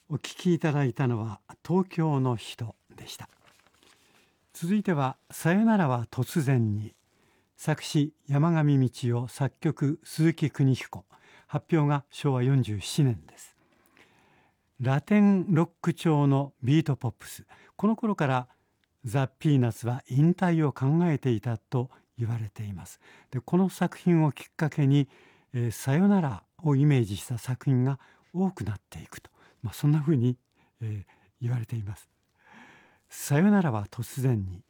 お聞きいただいたのは東京の人でした。続いてはさよならは突然に。作詞山上道夫、作曲鈴木邦彦、発表が昭和47年です。ラテンロック調のビートポップス。この頃からザ・ピーナッツは引退を考えていたと言われています。でこの作品をきっかけに、さよならをイメージした作品が多くなっていくと、そんな風に、言われています。さよならは突然に。